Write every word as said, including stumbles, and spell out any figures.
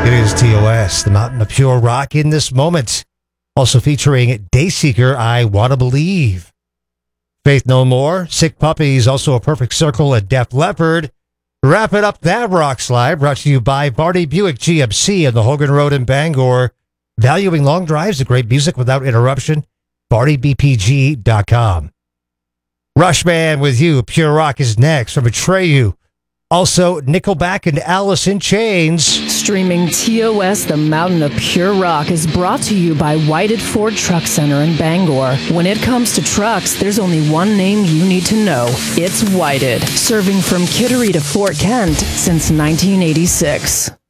It is T O S, the Mountain of Pure Rock in this moment. Also featuring Dayseeker, I Wanna Believe. Faith No More, Sick Puppies, also a perfect circle, and Def Leppard. Wrapping up that rock slide, brought to you by Vardy Buick G M C on the Hogan Road in Bangor. Valuing long drives and great music without interruption. Vardy B P G dot com. Rushman with You, Pure Rock is next from Atreyu. Also, Nickelback and Alice in Chains. Streaming T O S, the Mountain of Pure Rock, is brought to you by Whited Ford Truck Center in Bangor. When it comes to trucks, there's only one name you need to know. It's Whited, serving from Kittery to Fort Kent since nineteen eighty-six.